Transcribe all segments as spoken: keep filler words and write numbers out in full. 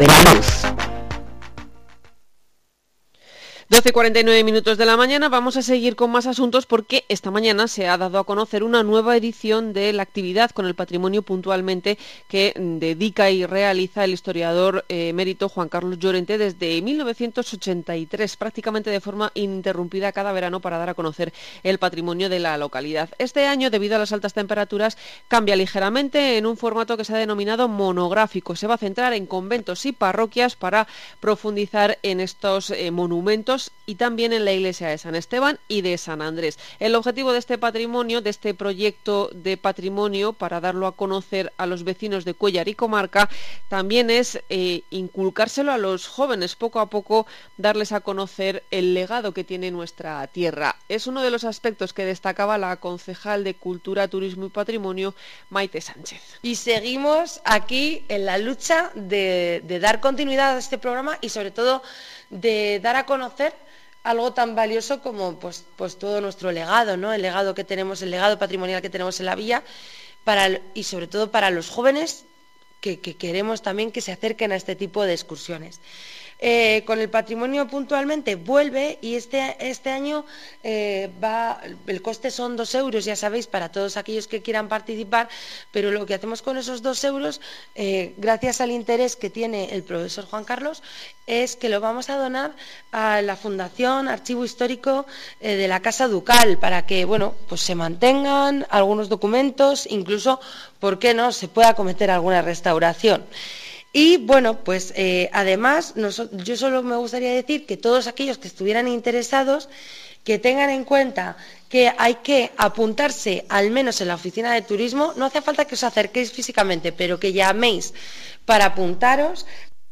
de la Luz. doce y cuarenta y nueve minutos de la mañana, vamos a seguir con más asuntos porque esta mañana se ha dado a conocer una nueva edición de la actividad con el patrimonio puntualmente que dedica y realiza el historiador eh, emérito Juan Carlos Llorente desde mil novecientos ochenta y tres, prácticamente de forma ininterrumpida cada verano para dar a conocer el patrimonio de la localidad. Este año, debido a las altas temperaturas, cambia ligeramente en un formato que se ha denominado monográfico. Se va a centrar en conventos y parroquias para profundizar en estos eh, monumentos y también en la iglesia de San Esteban y de San Andrés. El objetivo de este patrimonio, de este proyecto de patrimonio para darlo a conocer a los vecinos de Cuéllar y comarca, también es eh, inculcárselo a los jóvenes, poco a poco darles a conocer el legado que tiene nuestra tierra. Es uno de los aspectos que destacaba la concejal de Cultura, Turismo y Patrimonio, Maite Sánchez. Y seguimos aquí en la lucha de, de dar continuidad a este programa y sobre todo de dar a conocer algo tan valioso como pues, pues todo nuestro legado, ¿no? El legado que tenemos, el legado patrimonial que tenemos en la villa, para, y sobre todo para los jóvenes que, que queremos también que se acerquen a este tipo de excursiones. Eh, con el patrimonio puntualmente vuelve y este, este año eh, va, el coste son dos euros, ya sabéis, para todos aquellos que quieran participar, pero lo que hacemos con esos dos euros, eh, gracias al interés que tiene el profesor Juan Carlos, es que lo vamos a donar a la Fundación Archivo Histórico eh, de la Casa Ducal para que, bueno, pues se mantengan algunos documentos, incluso, ¿por qué no?, se pueda acometer alguna restauración. Y bueno, pues eh, además, nos, yo solo me gustaría decir que todos aquellos que estuvieran interesados, que tengan en cuenta que hay que apuntarse al menos en la oficina de turismo, no hace falta que os acerquéis físicamente, pero que llaméis para apuntaros.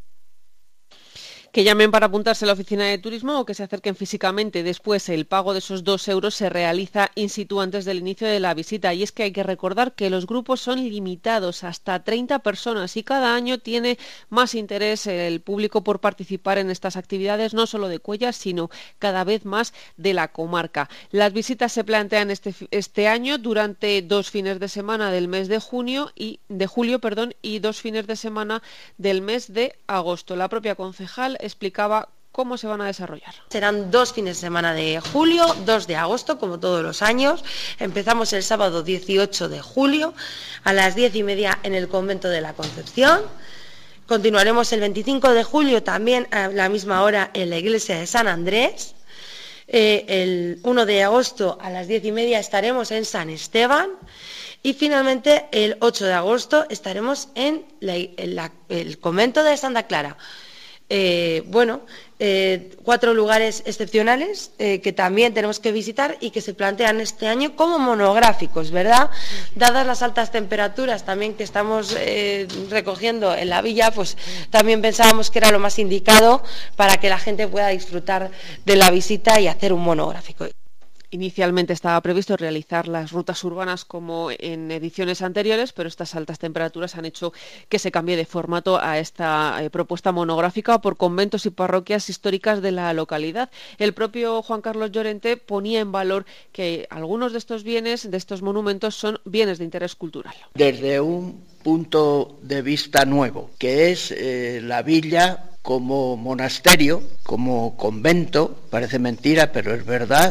Que llamen para apuntarse a la oficina de turismo o que se acerquen físicamente. Después, el pago de esos dos euros se realiza in situ antes del inicio de la visita. Y es que hay que recordar que los grupos son limitados, hasta treinta personas, y cada año tiene más interés el público por participar en estas actividades, no solo de Cuéllar, sino cada vez más de la comarca. Las visitas se plantean este, este año durante dos fines de semana del mes de junio y de julio, perdón, y dos fines de semana del mes de agosto. La propia concejal explicaba cómo se van a desarrollar. Serán dos fines de semana de julio, dos de agosto, como todos los años. Empezamos el sábado dieciocho de julio a las diez y media en el Convento de la Concepción. Continuaremos el veinticinco de julio también a la misma hora en la iglesia de San Andrés. Eh, el uno de agosto a las diez y media estaremos en San Esteban. Y finalmente el ocho de agosto estaremos en, la, en la, el Convento de Santa Clara. Eh, bueno, eh, cuatro lugares excepcionales eh, que también tenemos que visitar y que se plantean este año como monográficos, ¿verdad? Dadas las altas temperaturas también que estamos eh, recogiendo en la villa, pues también pensábamos que era lo más indicado para que la gente pueda disfrutar de la visita y hacer un monográfico. Inicialmente estaba previsto realizar las rutas urbanas como en ediciones anteriores, pero estas altas temperaturas han hecho que se cambie de formato a esta eh, propuesta monográfica por conventos y parroquias históricas de la localidad. El propio Juan Carlos Llorente ponía en valor que algunos de estos bienes, de estos monumentos, son bienes de interés cultural. Desde un punto de vista nuevo, que es eh, la villa como monasterio, como convento, parece mentira, pero es verdad,